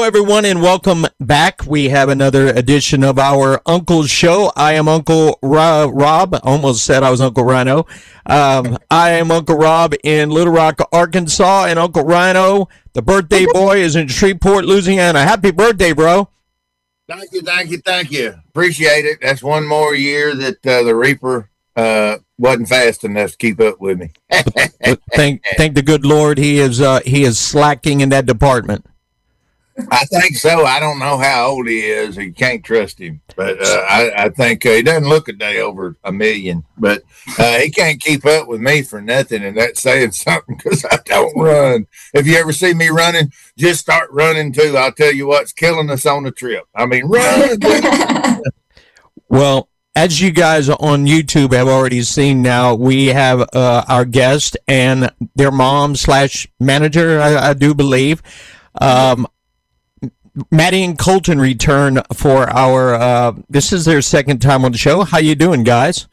everyone, and welcome back. We have another edition of our Uncle's Show. I am Uncle Rob. Almost said I was Uncle Rhino. I am Uncle Rob in Little Rock, Arkansas, and Uncle Rhino, the birthday boy, is in Shreveport, Louisiana. Happy birthday, bro. Thank you. Appreciate it. That's one more year that the Reaper wasn't fast enough to keep up with me. Thank the good Lord, he is slacking in that department. I think so. I don't know how old he is. You can't trust him, but I think he doesn't look a day over a million. But he can't keep up with me for nothing, and that's saying something because I don't run. If you ever see me running, just start running too. I'll tell you what's killing us on the trip. I mean, run. Well, as you guys on YouTube have already seen now, we have our guest and their mom / manager, I do believe. Maddie and Colton return for our, this is their second time on the show. How you doing, guys?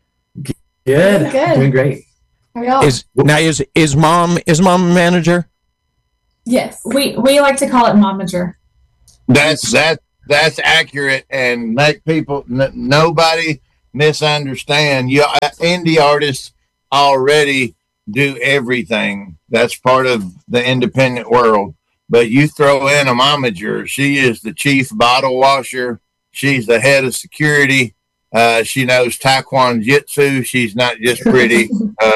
Good. Doing great. How are y'all? Is mom a manager? Yes. We like to call it momager. That's accurate, and make people nobody misunderstand. You indie artists already do everything. That's part of the independent world. But you throw in a momager. She is the chief bottle washer. She's the head of security. She knows Taekwondo Jitsu. She's not just pretty.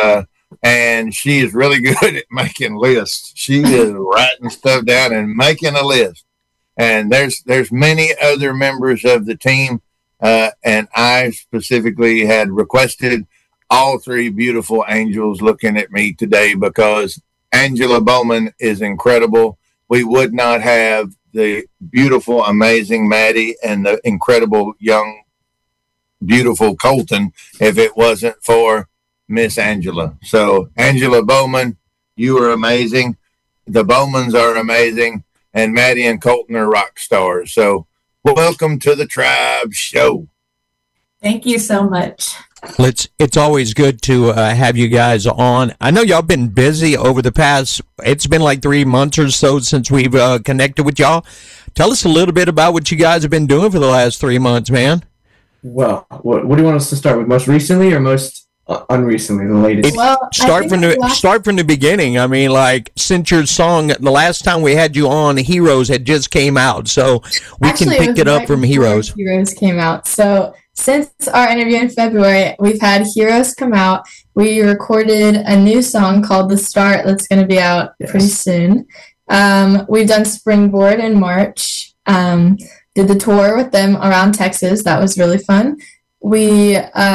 And she is really good at making lists. She is writing stuff down and making a list. And there's many other members of the team. And I specifically had requested all three beautiful angels looking at me today because Angela Bowman is incredible. We would not have the beautiful, amazing Maddie and the incredible, young, beautiful Colton if it wasn't for Miss Angela. So, Angela Bowman, you are amazing. The Bowmans are amazing. And Maddie and Colton are rock stars. So, welcome to the Tribe Show. Thank you so much. It's always good to have you guys on. I know y'all been busy over the past, it's been like 3 months or so since we've connected with y'all. Tell us a little bit about what you guys have been doing for the last 3 months, man. Well, what do you want us to start with? Most recently or most unrecently, the latest? Start from the beginning. I mean, like, since your song, the last time we had you on, Heroes had just came out. So we can pick it up from Heroes. Heroes came out. So since our interview in February, we've had Heroes come out. We recorded a new song called The Start that's going to be out pretty soon. We've done Springboard in March. Did the tour with them around Texas. That was really fun. We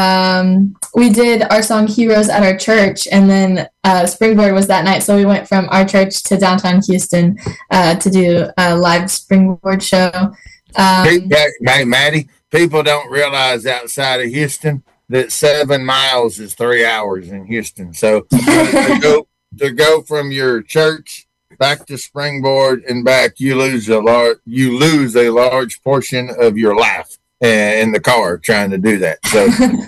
did our song Heroes at our church, and then Springboard was that night. So we went from our church to downtown Houston to do a live Springboard show. Hey, Maddie, people don't realize outside of Houston that 7 miles is 3 hours in Houston. So to go from your church back to Springboard and back, you lose a large portion of your life in the car trying to do that. So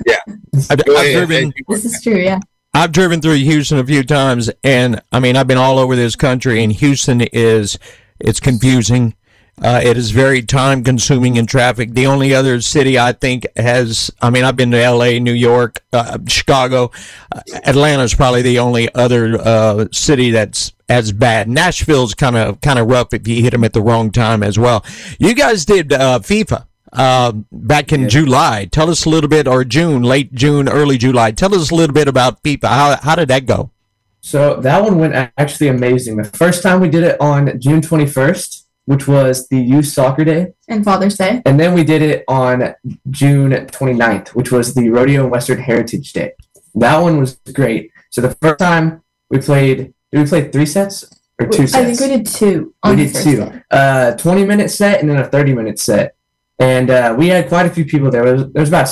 yeah, this is true. Yeah, I've driven through Houston a few times, and I mean, I've been all over this country, and Houston it's confusing. It is very time consuming in traffic. The only other city I think I've been to LA, New York, Chicago. Atlanta's probably the only other city that's as bad. Nashville's kind of rough if you hit them at the wrong time as well. You guys did FIFA back in July. Tell us a little bit, or June, late June, early July. Tell us a little bit about FIFA. How did that go? So that one went actually amazing. The first time we did it on June 21st. Which was the Youth Soccer Day. And Father's Day. And then we did it on June 29th, which was the Rodeo and Western Heritage Day. That one was great. So the first time we played, did we play 3 sets or 2 sets? I think we did 2. We did 2. 20-minute set and then a 30-minute set. And we had quite a few people there. There was about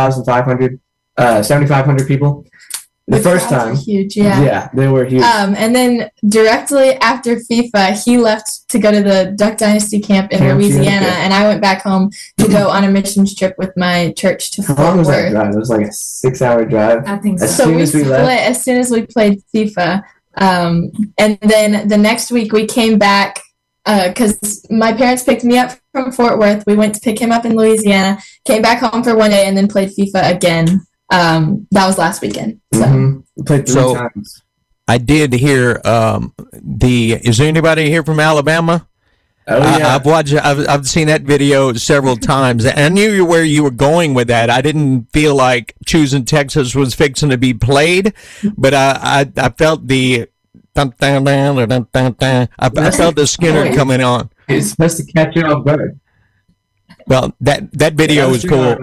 7,500 people. The first time, huge, yeah, they were huge. And then directly after FIFA, he left to go to the Duck Dynasty camp in Louisiana, and I went back home to go on a missions trip with my church to Fort Worth. How long was that drive? It was like a 6-hour drive. I think so. So we split as soon as we played FIFA, and then the next week we came back because my parents picked me up from Fort Worth. We went to pick him up in Louisiana, came back home for one day, and then played FIFA again. That was last weekekend. So We played three times. I did hear is there anybody here from Alabama? Oh yeah. I've seen that video several times, and I knew where you were going with that. I didn't feel like Choosing Texas was fixing to be played, but I felt the I felt the Skinner coming on. It's supposed to catch you off guard. Well, that video was cool.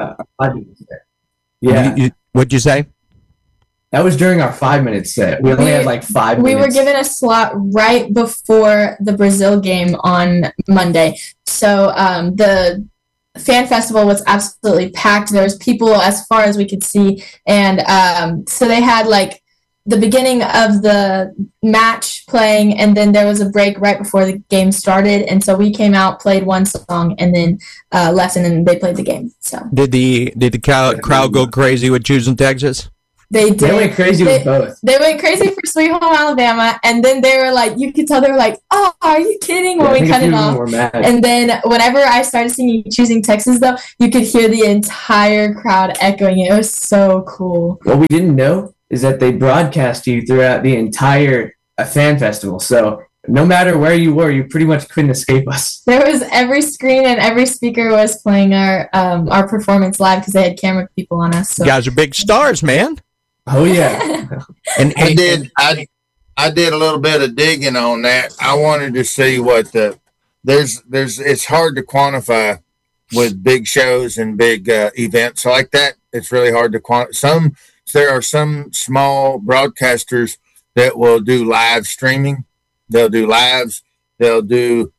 Yeah. What'd you say? That was during our 5-minute set. We only had like 5 minutes. We were given a slot right before the Brazil game on Monday. So the fan festival was absolutely packed. There was people as far as we could see. And so they had like the beginning of the match playing, and then there was a break right before the game started. And so we came out, played one song, and then left, and then they played the game. So did the crowd go crazy with Choosing Texas? They did. They went crazy with both. They went crazy for Sweet Home Alabama, and then they were like, you could tell they were like, "Oh, are you kidding?" When we cut it off. And then whenever I started singing Choosing Texas, though, you could hear the entire crowd echoing it. It was so cool. What we didn't know is that they broadcast you throughout the entire fan festival. So no matter where you were, you pretty much couldn't escape us. There was every screen and every speaker was playing our performance live because they had camera people on us. So. You guys are big stars, man. Oh yeah. And I did a little bit of digging on that. I wanted to see what there's it's hard to quantify with big shows and big events like that. It's really hard to quantify. There are some small broadcasters that will do live streaming. They'll do lives. They'll do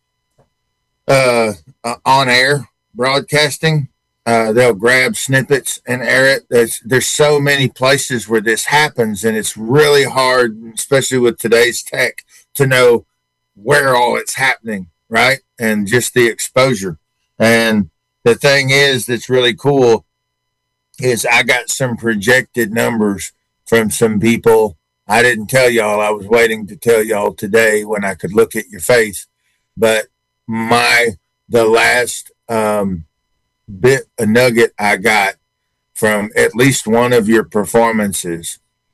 on air broadcasting. They'll grab snippets and air it. There's so many places where this happens, and it's really hard, especially with today's tech, to know where all it's happening, right? And just the exposure. And the thing is that's really cool is I got some projected numbers from some people. I didn't tell y'all. I was waiting to tell y'all today when I could look at your face. But the last bit a nugget I got from at least one of your performances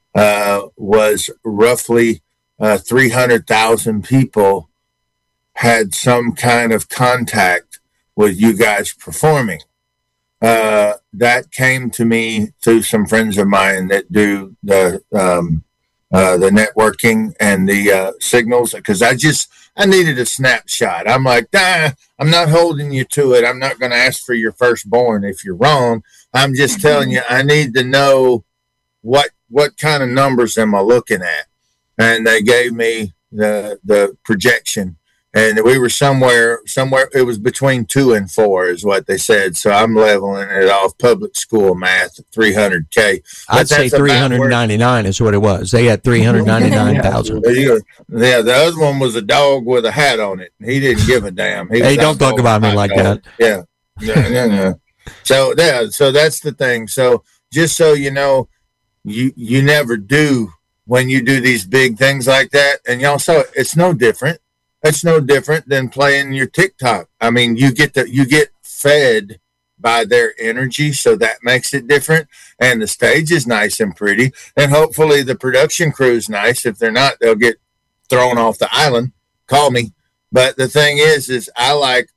was roughly 300,000 people had some kind of contact with you guys performing. That came to me through some friends of mine that do the networking and the signals, because I needed a snapshot. I'm like, I'm not holding you to it. I'm not going to ask for your firstborn if you're wrong. I'm just telling you, I need to know what kind of numbers am I looking at. And they gave me the projection, and we were somewhere. It was between 2 and 4 is what they said. So I'm leveling it off public school math, 300K. I'd say 399 is what it was. They had 399,000. Yeah, the other one was a dog with a hat on it. He didn't give a damn. Hey, don't talk about me like that. Yeah. No. So that's the thing. So just so you know, you never do when you do these big things like that. And y'all saw it's no different. It's no different than playing your TikTok. I mean, you get fed by their energy, so that makes it different. And the stage is nice and pretty, and hopefully the production crew is nice. If they're not, they'll get thrown off the island. Call me. But the thing is I like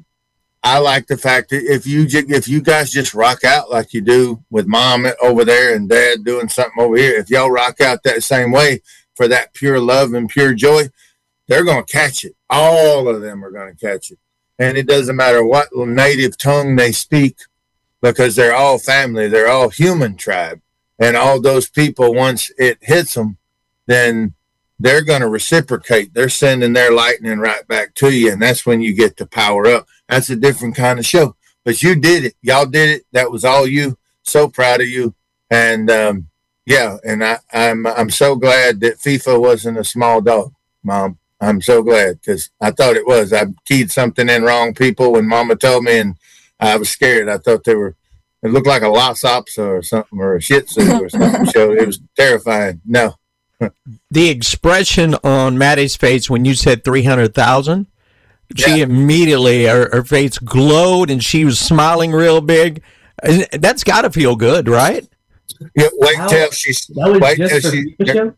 the fact that if you guys just rock out like you do with mom over there and dad doing something over here, if y'all rock out that same way for that pure love and pure joy, they're going to catch it. All of them are going to catch it. And it doesn't matter what native tongue they speak, because they're all family. They're all human tribe. And all those people, once it hits them, then they're going to reciprocate. They're sending their lightning right back to you. And that's when you get to power up. That's a different kind of show. But you did it. Y'all did it. That was all you. So proud of you. And, and I'm so glad that FIFA wasn't a small dog, Mom. I'm so glad, because I thought it was. I keyed something in wrong, people, when Mama told me, and I was scared. I thought it looked like a Lhasa Apso or something, or a Shih Tzu or something. So it was terrifying. No. The expression on Maddie's face when you said 300,000, she immediately, her face glowed and she was smiling real big. That's got to feel good, right? Yeah, wait till she's. That was Wait just till for she. FIFA show?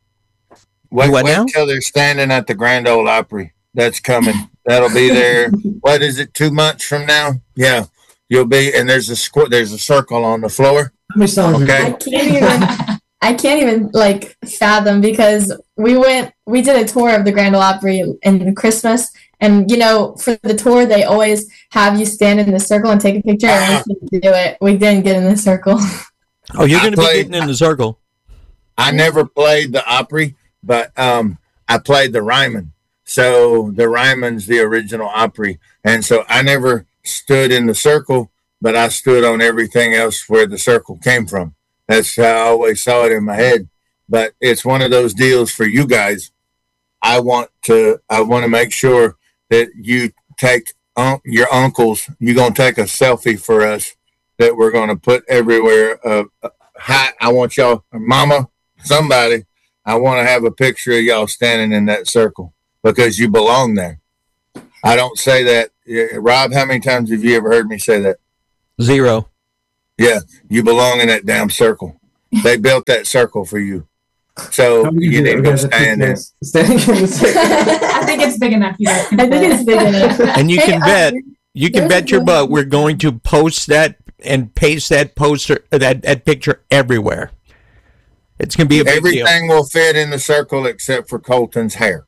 What now? Wait till they're standing at the Grand Ole Opry. That's coming. That'll be there. What is it? 2 months from now? Yeah, you'll be. And there's a circle on the floor. How many songs are Okay. I can't even like fathom, because we did a tour of the Grand Ole Opry in Christmas, and for the tour they always have you stand in the circle and take a picture, and we couldn't do it. We didn't get in the circle. Oh, you're going to be getting in the circle. I never played the Opry, but I played the Ryman. So the Ryman's the original Opry, and so I never stood in the circle, but I stood on everything else where the circle came from. That's how I always saw it in my head. But it's one of those deals for you guys. I want to make sure that you take your uncles. You're gonna take a selfie for us that we're gonna put everywhere. Hi, I want y'all, Mama, somebody. I want to have a picture of y'all standing in that circle because you belong there. I don't say that. Rob, how many times have you ever heard me say that? 0. Yeah, you belong in that damn circle. They built that circle for you. So you need to go stand in. Standing in the circle. I think it's big enough. You guys can I think fit. it's big enough. And you can bet, there's bet your one- butt we're going to post that and paste that poster, that picture everywhere. It's going to be a big deal. Everything will fit in the circle except for Colton's hair.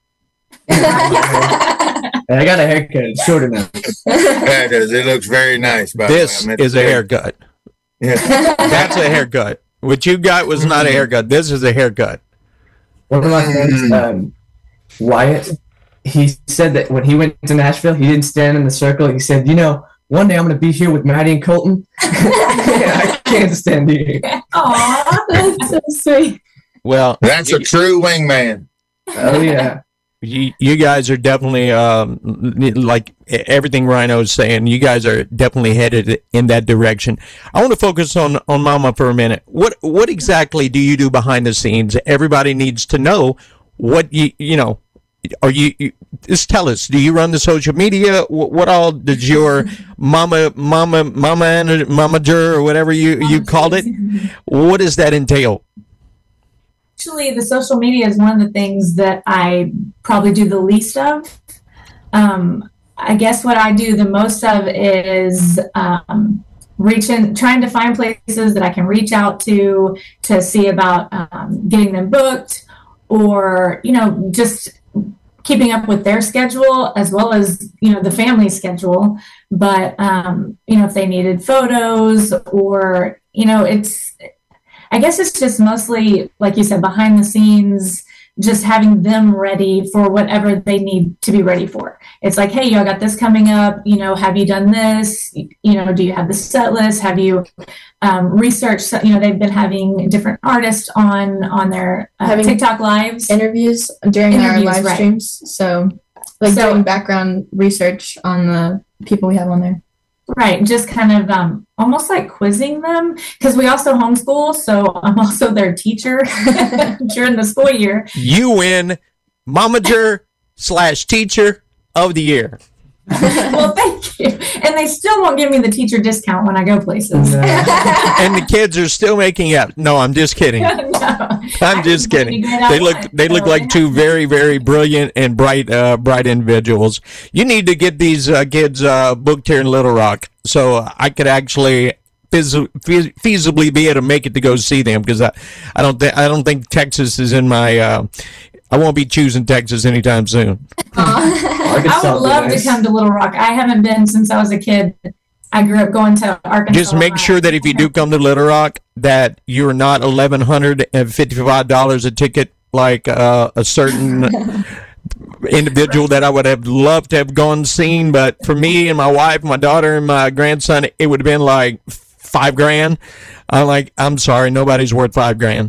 And I got a haircut. It's shorter now. Yeah, it does. It looks very nice. By This the way. is a haircut. Yeah. That's a haircut. What you got was not a haircut. This is a haircut. One of my friends, Wyatt, he said that when he went to Nashville, he didn't stand in the circle. He said, one day I'm going to be here with Maddie and Colton. I can't stand here. Aw. That's so sweet. Well, That's a true wingman. Oh, yeah. you guys are definitely like everything Rhino's saying. You guys are definitely headed in that direction. I want to focus on Mama for a minute. What exactly do you do behind the scenes? Everybody needs to know what you know. Are you just tell us? Do you run the social media? What all does your mamager or whatever you called it? What does that entail? Actually, the social media is one of the things that I probably do the least of. I guess what I do the most of is trying to find places that I can reach out to see about getting them booked, or just keeping up with their schedule as well as the family schedule. But if they needed photos, or I guess it's just mostly, like you said, behind the scenes, just having them ready for whatever they need to be ready for. It's like, hey, y'all got this coming up, have you done this? Do you have the set list? Have you researched? They've been having different artists on their Having TikTok lives. Interviews during our live right. streams. So doing background research on the people we have on there. Right, just kind of almost like quizzing them, because we also homeschool, so I'm also their teacher during the school year. You win Momager/Teacher of the Year. Well, thank you. And they still won't give me the teacher discount when I go places. No. And the kids are still making up. No, I'm just kidding. No. I'm just kidding. They look like two very, very brilliant and bright individuals. You need to get these kids booked here in Little Rock, so I could actually feasibly be able to make it to go see them, because I don't think Texas is in my. I won't be choosing Texas anytime soon. I would love to come to Little Rock. I haven't been since I was a kid. I grew up going to Arkansas. Just make sure that if you do come to Little Rock, that you're not $1,155 a ticket like a certain individual that I would have loved to have gone seen. But for me and my wife, my daughter, and my grandson, it would have been like $5,000. I'm sorry, nobody's worth $5,000.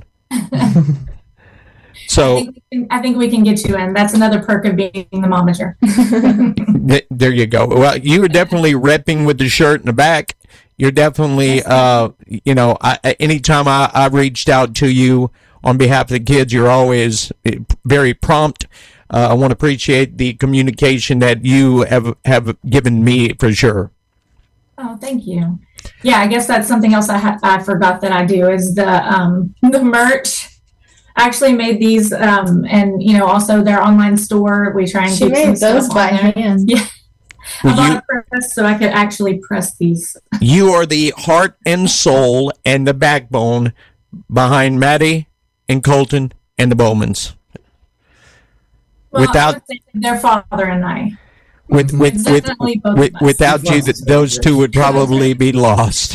So I think we can get you in. That's another perk of being the momager. there you go. Well, you were definitely repping with the shirt in the back. You're definitely, anytime I reached out to you on behalf of the kids, you're always very prompt. I want to appreciate the communication that you have given me for sure. Oh, thank you. Yeah, I guess that's something else I forgot that I do is the merch. I actually made these, and also their online store. We try and She keep some made those stuff by on there. hand. Yeah, I bought a press so I could actually press these. You are the heart and soul and the backbone behind Maddie and Colton and the Bowmans. Well, Without- I would say their father and I. Mm-hmm. Without you, those two would probably be lost.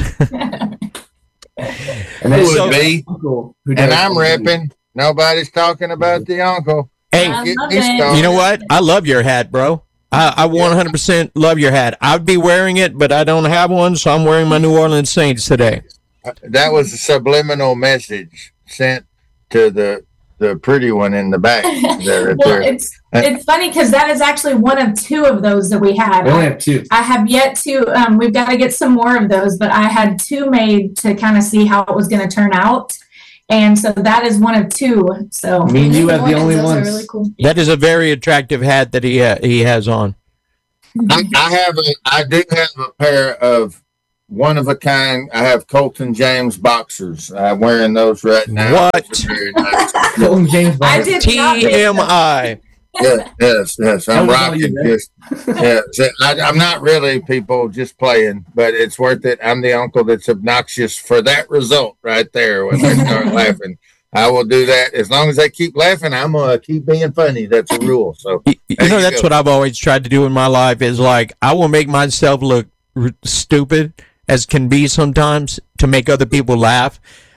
And then Would be. uncle who And does I'm all the- repping. Nobody's talking about the uncle. Hey, I Get love me it. started. you know what? I love your hat, bro. I 100% love your hat. I'd be wearing it, but I don't have one, so I'm wearing my New Orleans Saints today. That was a subliminal message sent to the pretty one in the back. There, Well, it's funny because that is actually one of two of those that we had. We only have two. I have yet to. We've got to get some more of those, but I had two made to kind of see how it was going to turn out, and so that is one of two. So Me and you have the only Those are ones. really cool. That is a very attractive hat that he has on. I do have a pair of one of a kind. I have Colton James boxers. I'm wearing those right now. What? Those are very nice. Colton James I Bond. did not make them. TMI. Yes. That I'm was all you, rocking. man. I'm not really people just playing, but it's worth it. I'm the uncle that's obnoxious for that result right there when they start laughing. I will do that as long as they keep laughing. I'm gonna keep being funny. That's a rule. So You There know, you that's go. what I've always tried to do in my life is like, I will make myself look stupid as can be sometimes to make other people laugh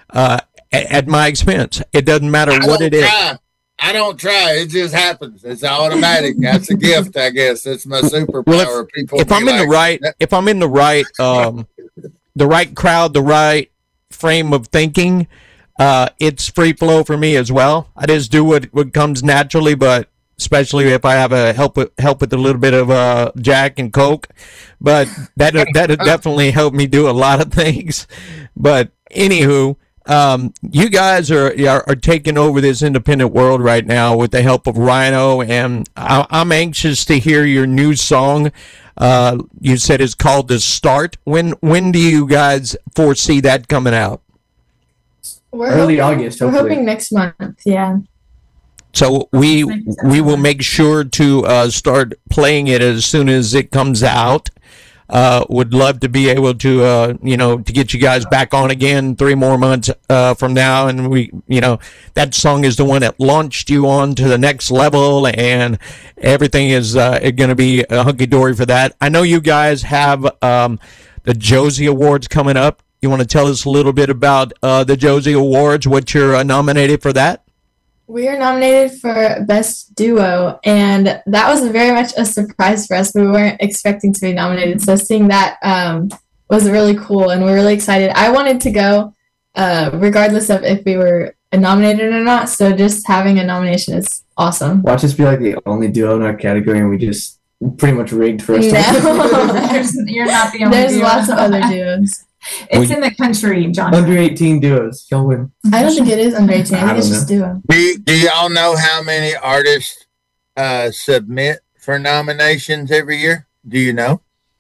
at my expense. It doesn't matter what it is. I don't try. It just happens. It's automatic. That's a gift, I guess. That's my superpower. Well, People If be I'm in the like, right, if I'm in the right, the right crowd, the right frame of thinking, it's free flow for me as well. I just do what comes naturally, but especially if I have a help with a little bit of Jack and Coke, but that definitely helped me do a lot of things. But anywho, you guys are taking over this independent world right now with the help of Rhino, and I'm anxious to hear your new song. You said it's called The Start. When do you guys foresee that coming out? We're Early hoping, August, We're hopefully. hoping next month. Yeah. So we will make sure to start playing it as soon as it comes out. Would love to be able to to get you guys back on again 3 more months from now, and that song is the one that launched you on to the next level, and everything is going to be hunky dory for that. I know you guys have the Josie Awards coming up. You want to tell us a little bit about the Josie Awards? What you're nominated for that? We are nominated for Best Duo, and that was very much a surprise for us. We weren't expecting to be nominated, so seeing that was really cool, and we're really excited. I wanted to go regardless of if we were nominated or not, so just having a nomination is awesome. Watch us be like the only duo in our category, and we just pretty much rigged for us. No. You're not the only There's duo. lots of other duos. It's in the country, John. Under 18 duos, y'all win. I don't think it is under 18. I I think it's don't just duo. do y'all know how many artists submit for nominations every year? Do you know?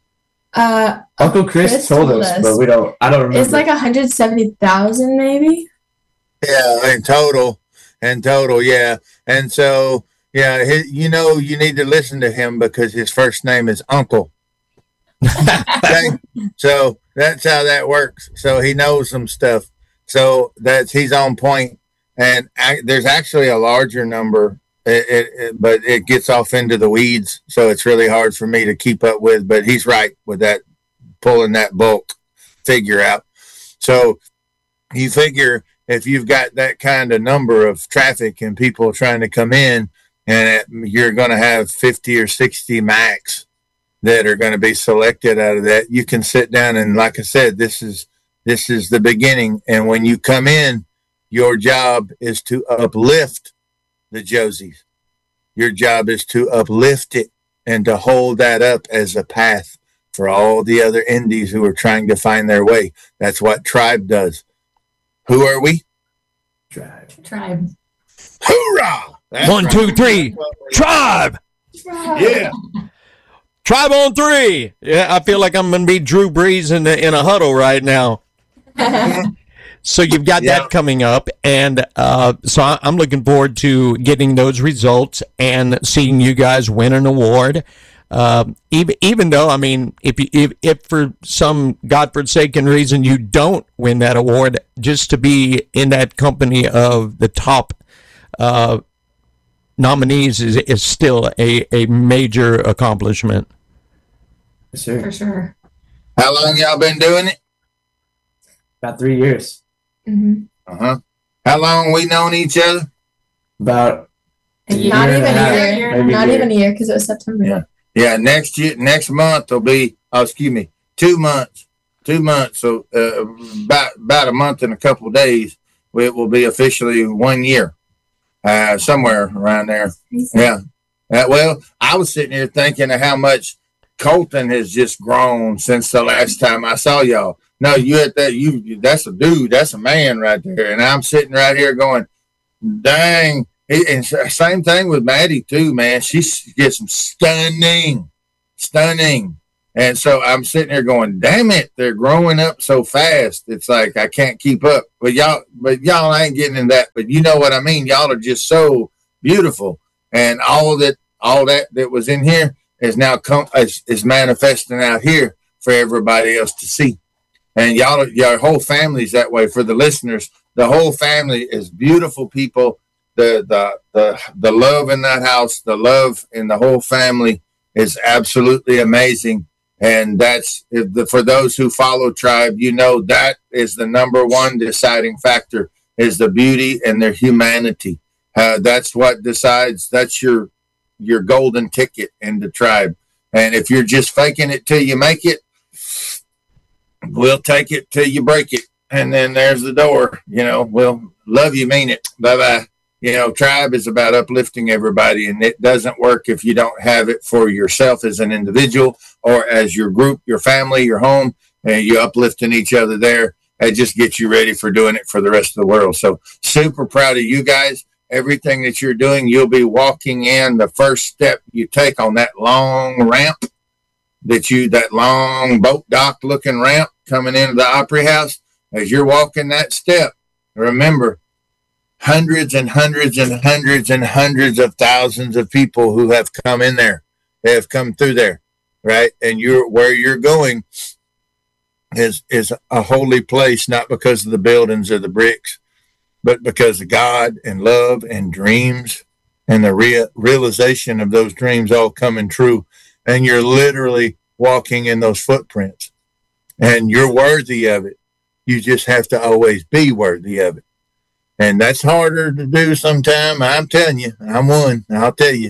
Uncle Chris Chris told told us, us. but I don't remember. It's like 170,000 maybe. Yeah, in total, yeah. And so, yeah, you need to listen to him because his first name is Uncle. Okay? So that's how that works. So he knows some stuff. So he's on point. And there's actually a larger number, but it gets off into the weeds. So it's really hard for me to keep up with. But he's right with that, pulling that bulk figure out. So you figure if you've got that kind of number of traffic and people trying to come in, and you're going to have 50 or 60 max that are going to be selected out of that, you can sit down and, like I said, this is the beginning. And when you come in, your job is to uplift the Josies. Your job is to uplift it and to hold that up as a path for all the other indies who are trying to find their way. That's what Tribe does. Who are we? Drive. Tribe. Hoorah! That's 1, 2, 3. Tribe. Yeah. Tribe on 3. Yeah, I feel like I'm going to be Drew Brees in a huddle right now. So you've got that coming up, and so I'm looking forward to getting those results and seeing you guys win an award. Even though, I mean, if for some godforsaken reason you don't win that award, just to be in that company of the top nominees is still a major accomplishment. Sure. For sure. How long y'all been doing it? About 3 years. Uh-huh. How long we known each other? About A year Not and even a half, a year. maybe Not a year. even a year because it was September. Yeah. Yeah, next month will be, 2 months. 2 months. So about a month and a couple of days, it will be officially 1 year. Somewhere around there. Yeah. Well, I was sitting here thinking of how much Colton has just grown since the last time I saw y'all. No, you at that, that's a dude, that's a man right there. And I'm sitting right here going, dang. And same thing with Maddie too, man. She gets some stunning. And so I'm sitting here going, damn it, they're growing up so fast. It's like I can't keep up. But y'all ain't getting in that. But you know what I mean? Y'all are just so beautiful. And all that was in here is now is manifesting out here for everybody else to see. And your whole family's that way. For the listeners, the whole family is beautiful people. The love in that house, the love in the whole family is absolutely amazing. And that's for those who follow Tribe, you know that is the number one deciding factor is the beauty and their humanity. That's what decides. That's your golden ticket into Tribe. And if you're just faking it till you make it, we'll take it till you break it. And then there's the door. We'll love you, mean it. Bye-bye. Tribe is about uplifting everybody, and it doesn't work if you don't have it for yourself as an individual or as your group, your family, your home, and you uplifting each other there. It just gets you ready for doing it for the rest of the world. So super proud of you guys. Everything that you're doing, you'll be walking in the first step you take on that long ramp that long boat dock looking ramp coming into the Opry House. As you're walking that step, remember, hundreds and hundreds and hundreds and hundreds of thousands of people who have come in there. They have come through there, right? And where you're going is a holy place, not because of the buildings or the bricks, but because of God and love and dreams and the realization of those dreams all coming true. And you're literally walking in those footprints. And you're worthy of it. You just have to always be worthy of it. And that's harder to do sometimes. I'm telling you, I'm one. I'll tell you.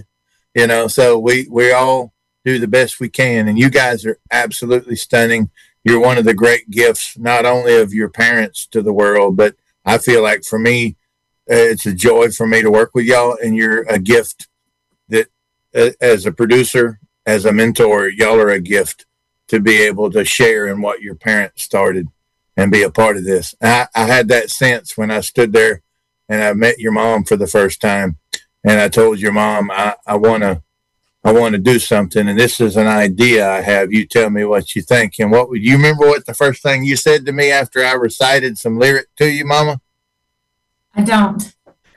So we all do the best we can. And you guys are absolutely stunning. You're one of the great gifts, not only of your parents to the world, but I feel like for me, it's a joy for me to work with y'all. And you're a gift that as a producer, as a mentor, y'all are a gift to be able to share in what your parents started and be a part of this. I had that sense when I stood there and I met your mom for the first time. And I told your mom, I want to do something. And this is an idea I have. You tell me what you think. And you remember what the first thing you said to me after I recited some lyric to you, Mama? I don't.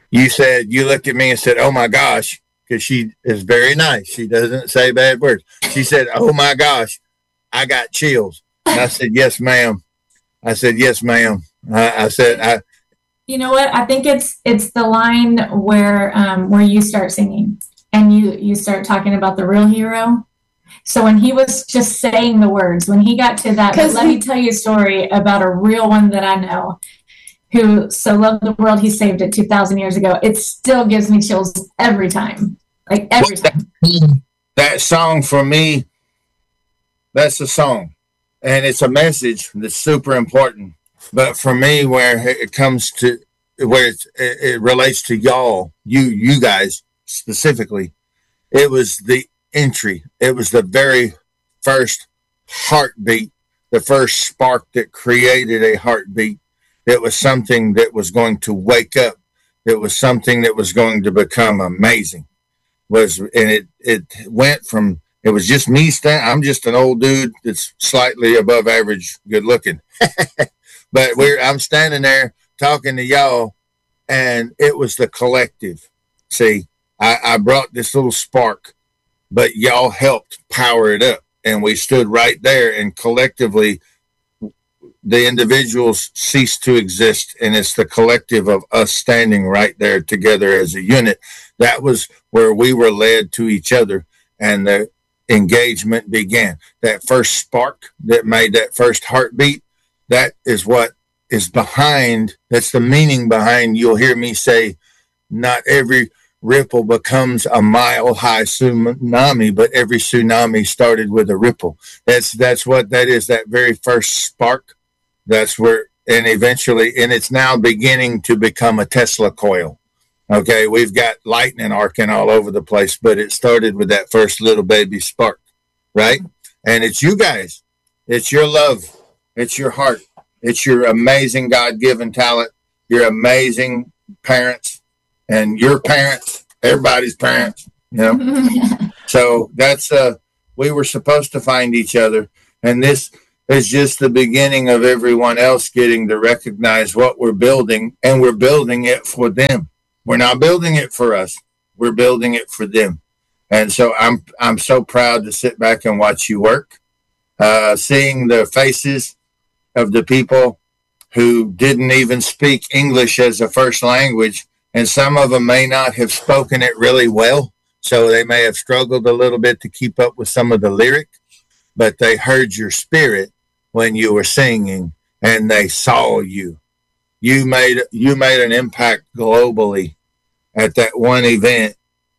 You looked at me and said, oh my gosh, because she is very nice. She doesn't say bad words. She said, oh my gosh, I got chills. And I said, yes, ma'am. I said, yes, ma'am. I said, you know what? I think it's the line where you start singing and you start talking about the real hero. So when he was just saying the words, when he got to that, let me tell you a story about a real one that I know who so loved the world he saved it 2,000 years ago. It still gives me chills every time. Like every time. That song for me, that's a song. And it's a message that's super important. But for me, where it comes to where it relates to y'all, you guys specifically, it was the entry. It was the very first heartbeat, the first spark that created a heartbeat. It was something that was going to wake up It was something that was going to become amazing. It went from, it was just me I'm just an old dude that's slightly above average good looking. But I'm standing there talking to y'all, and it was the collective. See, I brought this little spark, but y'all helped power it up, and we stood right there, and collectively the individuals ceased to exist, and it's the collective of us standing right there together as a unit. That was where we were led to each other, and the engagement began. That first spark that made that first heartbeat, that is what is behind, that's the meaning behind, you'll hear me say, not every ripple becomes a mile high tsunami, but every tsunami started with a ripple. That's what that is, that very first spark. That's where, and eventually, and it's now beginning to become a Tesla coil. Okay, we've got lightning arcing all over the place, but it started with that first little baby spark, right? And it's you guys. It's your love. It's your heart. It's your amazing God-given talent. Your amazing parents and your parents, everybody's parents, you know? So that's, we were supposed to find each other. And this is just the beginning of everyone else getting to recognize what we're building, and we're building it for them. We're not building it for us. We're building it for them. And so I'm so proud to sit back and watch you work, seeing the faces of the people who didn't even speak English as a first language. And some of them may not have spoken it really well. So they may have struggled a little bit to keep up with some of the lyric, but they heard your spirit when you were singing, and they saw you. You made an impact globally at that one event,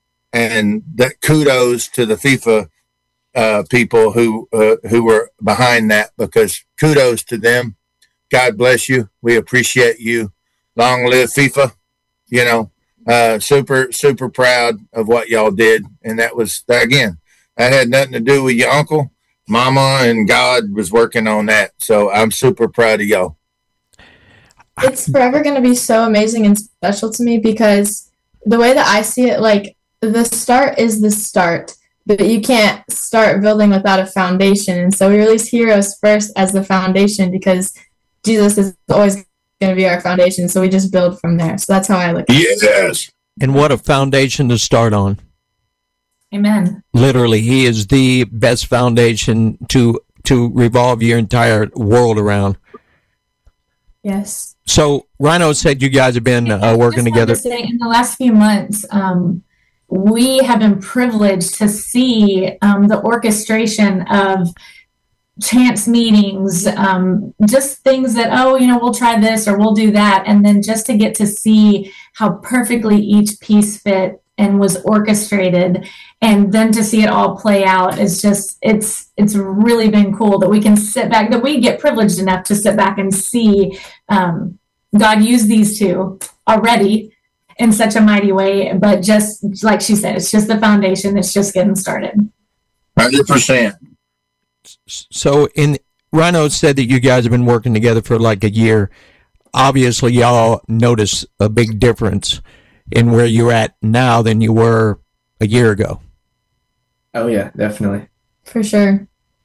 and that kudos to the FIFA people who were behind that, because kudos to them. God bless you. We appreciate you. Long live FIFA. You know, super proud of what y'all did, and that was, again, that had nothing to do with your uncle. Mama and God was working on that. So I'm super proud of y'all. It's forever going to be so amazing and special to me, because the way that I see it, like, the start is the start, but you can't start building without a foundation. And so we release Heroes first as the foundation, because Jesus is always going to be our foundation. So we just build from there. So that's how I look at it. Yes. And what a foundation to start on. Amen. Literally, he is the best foundation to revolve your entire world around. Yes. So Rhino said you guys have been working together. To say, in the last few months, we have been privileged to see the orchestration of chance meetings, just things that, we'll try this or we'll do that. And then just to get to see how perfectly each piece fit and was orchestrated, and then to see it all play out is just, it's really been cool that we can sit back, that we get privileged enough to sit back and see God use these two already in such a mighty way. But just like she said, it's just the foundation. It's just getting started. 100%. So Rhino said that you guys have been working together for like a year. Obviously, y'all notice a big difference in where you're at now than you were a year ago. Oh yeah, definitely. For sure.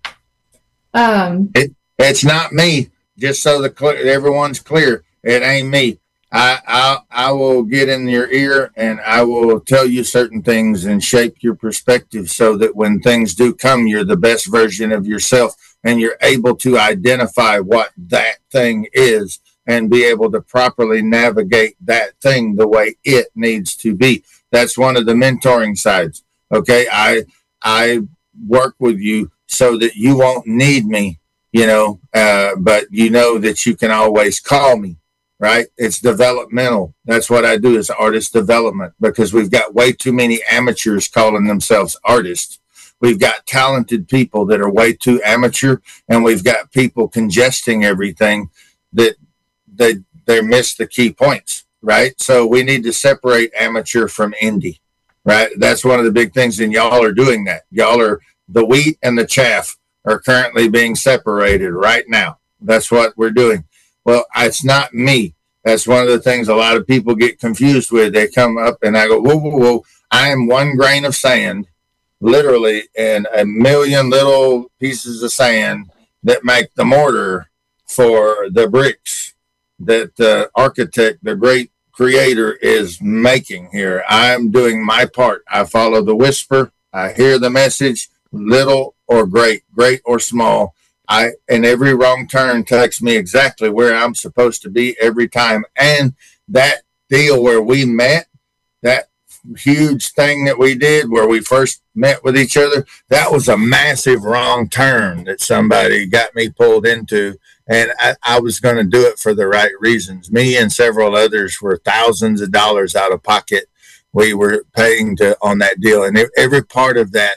It's not me. Just so everyone's clear, it ain't me. I will get in your ear and I will tell you certain things and shape your perspective so that when things do come, you're the best version of yourself, and you're able to identify what that thing is and be able to properly navigate that thing the way it needs to be. That's one of the mentoring sides. Okay. I work with you so that you won't need me, but you know that you can always call me, right? It's developmental. That's what I do, is artist development, because we've got way too many amateurs calling themselves artists. We've got talented people that are way too amateur, and we've got people congesting everything that they miss the key points, right? So we need to separate amateur from indie, right? That's one of the big things, and y'all are doing that. Y'all are, the wheat and the chaff are currently being separated right now. That's what we're doing. Well, it's not me. That's one of the things a lot of people get confused with. They come up and I go, whoa, whoa, whoa. I am one grain of sand, literally, and a million little pieces of sand that make the mortar for the bricks that the architect, the great creator, is making here. I'm doing my part. I follow the whisper. I hear the message, little or great or small. And every wrong turn takes me exactly where I'm supposed to be every time. And that deal where we met, that huge thing that we did where we first met with each other, that was a massive wrong turn that somebody got me pulled into. And I was going to do it for the right reasons. Me and several others were thousands of dollars out of pocket. We were paying on that deal. And every part of that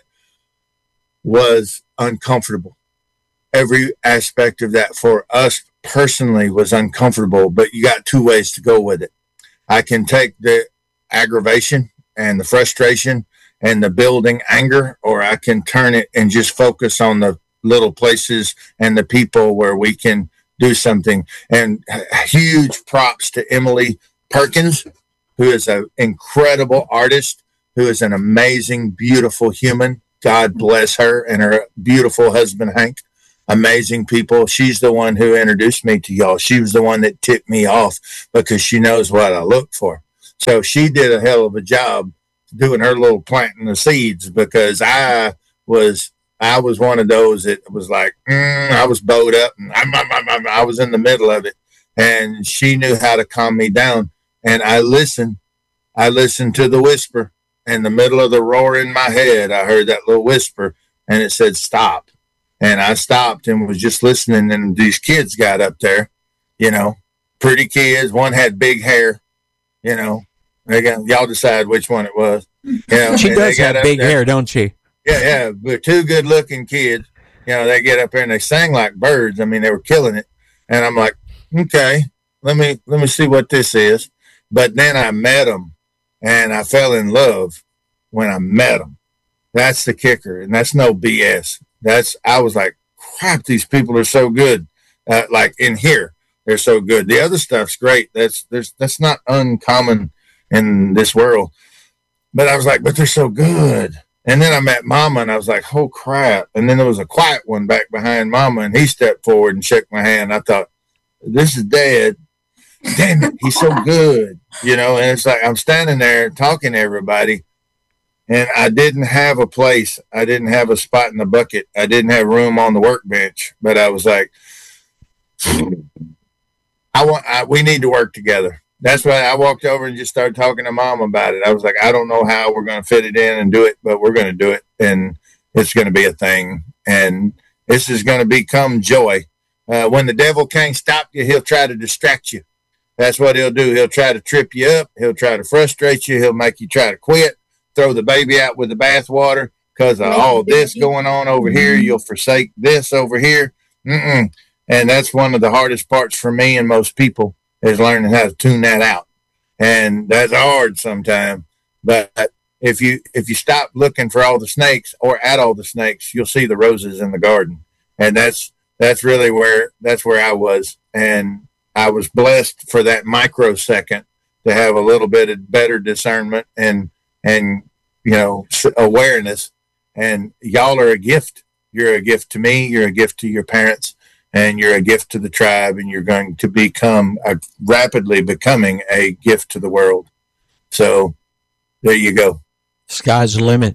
was uncomfortable. Every aspect of that for us personally was uncomfortable, but you got two ways to go with it. I can take the aggravation and the frustration and the building anger, or I can turn it and just focus on the little places and the people where we can do something. And huge props to Emily Perkins, who is an incredible artist, who is an amazing, beautiful human. God bless her and her beautiful husband, Hank. Amazing people. She's the one who introduced me to y'all. She was the one that tipped me off because she knows what I look for. So she did a hell of a job doing her little planting the seeds, because I was one of those that was like, I was bowed up and I was in the middle of it, and she knew how to calm me down. And I listened to the whisper. In the middle of the roar in my head, I heard that little whisper, and it said, stop. And I stopped and was just listening. And these kids got up there, pretty kids. One had big hair, y'all decide which one it was. She does have big hair, don't she? Yeah. But two good looking kids, they get up there and they sang like birds. I mean, they were killing it. And I'm like, okay, let me see what this is. But then I met them and I fell in love when I met them. That's the kicker. And that's no BS. I was like, crap, these people are so good. Like in here, they're so good. The other stuff's great. That's not uncommon in this world. But I was like, but they're so good. And then I met Mama and I was like, oh crap. And then there was a quiet one back behind Mama, and he stepped forward and shook my hand. I thought, this is Dad. Damn it, he's so good. And it's like I'm standing there talking to everybody. And I didn't have a place. I didn't have a spot in the bucket. I didn't have room on the workbench. But I was like, we need to work together. That's why I walked over and just started talking to Mom about it. I was like, I don't know how we're going to fit it in and do it, but we're going to do it. And it's going to be a thing. And this is going to become joy. When the devil can't stop you, he'll try to distract you. That's what he'll do. He'll try to trip you up. He'll try to frustrate you. He'll make you try to quit. Throw the baby out with the bathwater because of all this going on over here. You'll forsake this over here. And that's one of the hardest parts for me and most people, is learning how to tune that out. And that's hard sometimes. But if you stop looking for all the snakes or at all the snakes, you'll see the roses in the garden. And that's really where I was. And I was blessed for that microsecond to have a little bit of better discernment and awareness. And y'all are a gift. You're a gift to me. You're a gift to your parents, and you're a gift to the tribe. And you're going to rapidly becoming a gift to the world. So there you go. Sky's the limit.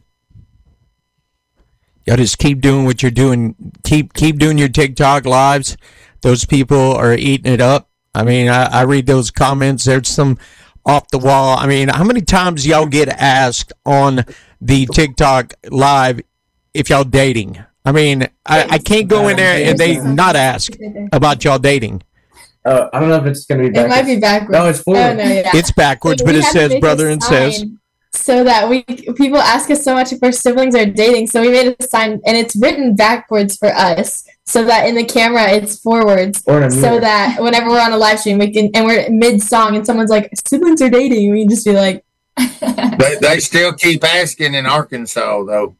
Y'all just keep doing what you're doing. Keep doing your TikTok lives. Those people are eating it up. I mean, I read those comments. There's some off the wall. I mean, how many times y'all get asked on the TikTok live if y'all dating? I mean, I can't go in there and they not ask about y'all dating. I don't know if it's going to be backwards. It might be backwards. No, it's forward. Oh, no, yeah. It's backwards, So but we it have to says make brother a and sign sis. So that people ask us so much if our siblings are dating. So we made a sign, and it's written backwards for us, so that in the camera it's forwards. Or in a So mirror. that whenever we're on a live stream, and we're mid song, and someone's like, "Siblings are dating," we can just be like, They still keep asking in Arkansas, though.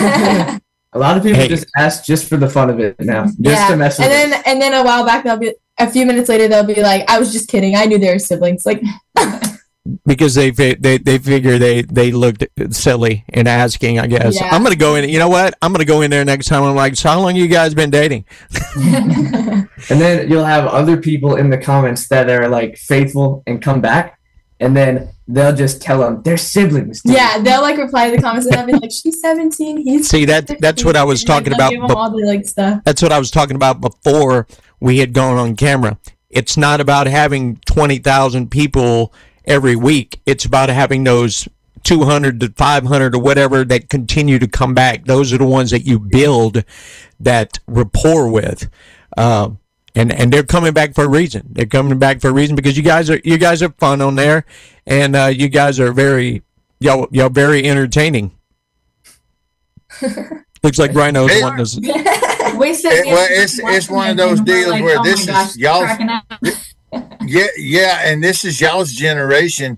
A lot of people Hey. just ask just for the fun of it now, just to mess with and it. then a while back a few minutes later they'll be like, I was just kidding. I knew they were siblings. Like, because they figure they looked silly in asking, I guess. Yeah. I'm gonna go in. You know what? I'm gonna go in there next time. I'm like, so how long you guys been dating? And then you'll have other people in the comments that are like faithful and come back, and then they'll just tell them they're siblings. Dude. yeah, they'll like reply to the comments and they'll be like, she's 17, he's See, that's what I was 15," and, talking like, about. they'll give 'em all the like stuff. That's what I was talking about before we had gone on camera. It's not about having 20,000 people every week. It's about having those 200 to 500 or whatever that continue to come back. Those are the ones that you build that rapport with. And they're coming back for a reason. They're coming back for a reason because you guys are fun on there, and you guys are y'all very entertaining. Looks like Rhino's Hey. wanting us. We sit Well, here it's one of watching those and we're deals like, where oh this my gosh, is y'all's. cracking up. Yeah, and this is y'all's generation.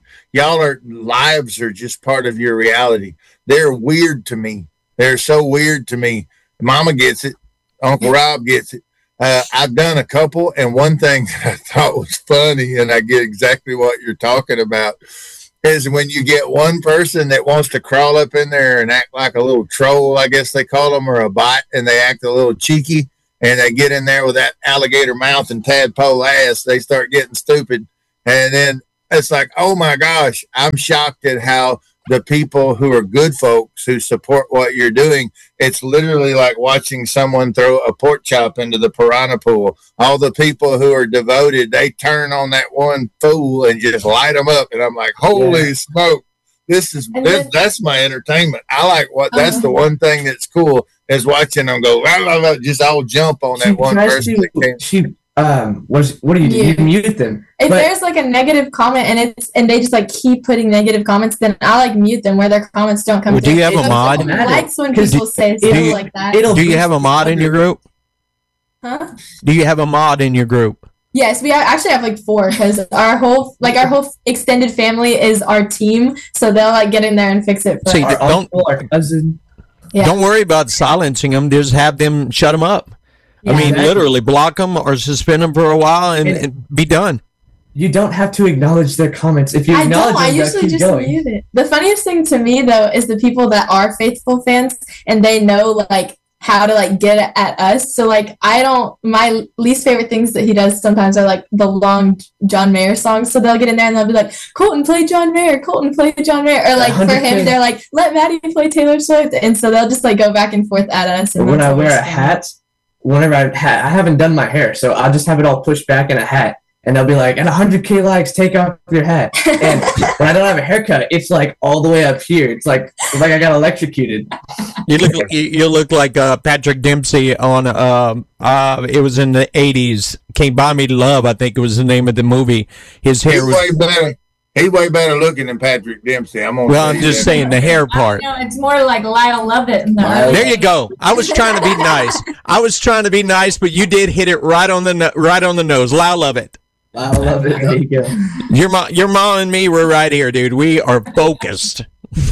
Lives are just part of your reality. They're weird to me. They're so weird to me. Mama gets it. Uncle Rob gets it. I've done a couple, and one thing that I thought was funny, and I get exactly what you're talking about, is when you get one person that wants to crawl up in there and act like a little troll, I guess they call them, or a bot, and they act a little cheeky, and they get in there with that alligator mouth and tadpole ass, they start getting stupid. And then it's like, oh my gosh, I'm shocked at how the people who are good folks who support what you're doing, it's literally like watching someone throw a pork chop into the piranha pool. All the people who are devoted, they turn on that one fool and just light them up. And I'm like, holy smoke. That's my entertainment. I like that's the one thing that's cool is watching them go, just all jump on that one person that came. What do you do? You mute them. If there's like a negative comment and they just like keep putting negative comments, then I like mute them where their comments don't come. Well, do you have a mod? I likes when people say stuff like that. Do you have a mod in your group? Huh? Do you have a mod in your group? Yes, we actually have like 4 because our whole extended family is our team, so they'll like get in there and fix it. For See, us. Our cousin. Yeah. Don't worry about silencing them. Just have them shut them up. Yeah. I mean, Exactly. literally block them or suspend them for a while and be done. You don't have to acknowledge their comments. If you I acknowledge don't. I them, usually keep just going. mute it. The funniest thing to me though is the people that are faithful fans and they know like how to like get at us. So like my least favorite things that he does sometimes are like the long John Mayer songs. So they'll get in there and they'll be like, Colton, play John Mayer. Colton, play John Mayer. Or like for 100%. him, they're like, let Maddie play Taylor Swift. And so they'll just like go back and forth at us. And When that's I wear a always fun. hat, I haven't done my hair, so I'll just have it all pushed back in a hat. And they'll be like, at 100K likes, take off your hat. And when I don't have a haircut, it's like all the way up here. It's like I got electrocuted. You look like Patrick Dempsey on it was in the 80s. Can't Buy Me Love, I think it was the name of the movie. His hair was He's way better looking than Patrick Dempsey. I'm just saying the hair part. No, it's more like Lyle Lovett. In the Lyle- There you go. I was trying to be nice. But you did hit it right on the nose. I love it. I love it. There you go. Your mom and me were right here, dude. We are focused.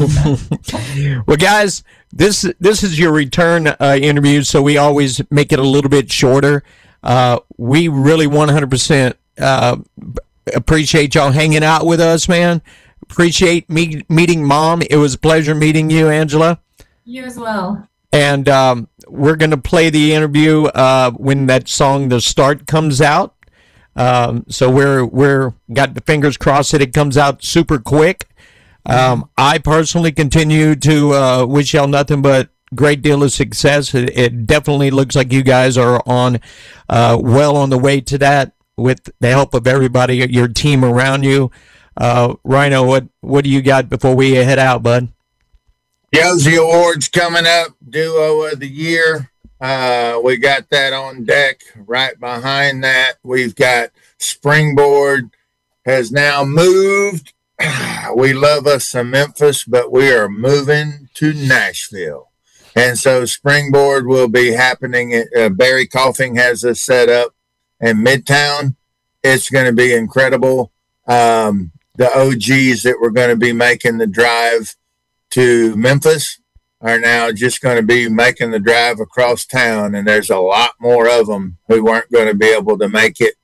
Well, guys, this is your return interview, so we always make it a little bit shorter. We really 100% appreciate y'all hanging out with us, man. Appreciate meeting Mom. It was a pleasure meeting you, Angela. You as well. And we're going to play the interview when that song "The Start" comes out. So we're got the fingers crossed that it comes out super quick. I personally continue to wish y'all nothing but great deal of success. It definitely looks like you guys are on well on the way to that with the help of everybody, your team around you. Rhino, what do you got before we head out, bud? Josie Awards coming up, Duo of the Year. We got that on deck. Right behind that, we've got Springboard has now moved. We love us some Memphis, but we are moving to Nashville. And so Springboard will be happening. Barry Coughing has us set up in Midtown. It's going to be incredible. The OGs that were going to be making the drive to Memphis are now just going to be making the drive across town, and there's a lot more of them who weren't going to be able to make it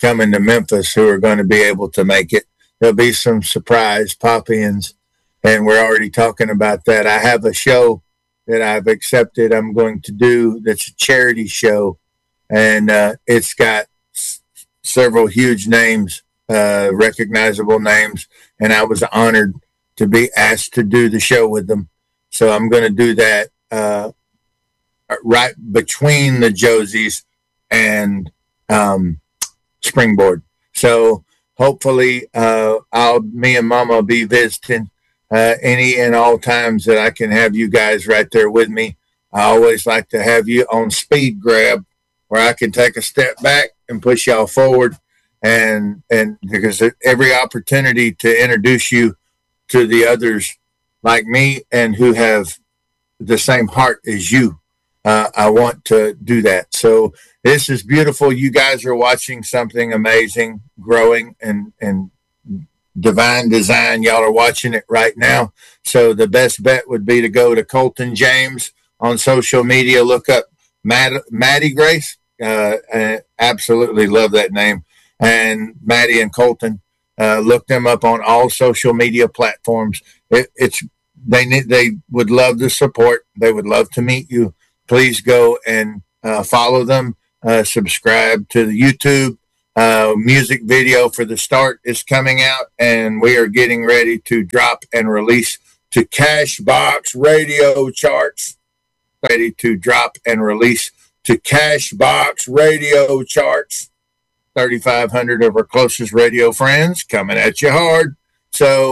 coming to Memphis who are going to be able to make it. There'll be some surprise pop-ins, and we're already talking about that. I have a show that I've accepted I'm going to do that's a charity show, and it's got several huge names, recognizable names, and I was honored to be asked to do the show with them. So I'm going to do that right between the Josies and Springboard. So hopefully me and Mama will be visiting any and all times that I can have you guys right there with me. I always like to have you on speed grab where I can take a step back and push y'all forward, and because every opportunity to introduce you to the others like me and who have the same heart as you, I want to do that. So this is beautiful. You guys are watching something amazing, growing and divine design. Y'all are watching it right now. So the best bet would be to go to Colton James on social media. Look up Maddie Grace. Absolutely love that name. And Maddie and Colton. Look them up on all social media platforms. They would love the support. They would love to meet you. Please go and follow them. Subscribe to the YouTube. Music video for the start is coming out, and we are getting ready to drop and release to Cashbox radio charts. Ready to drop and release to Cashbox radio charts. 3,500 of our closest radio friends coming at you hard. So